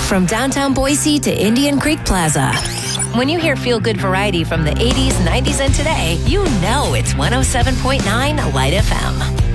From downtown Boise to Indian Creek Plaza. When you hear feel-good variety from the 80s, 90s, and today, you know it's 107.9 Light FM.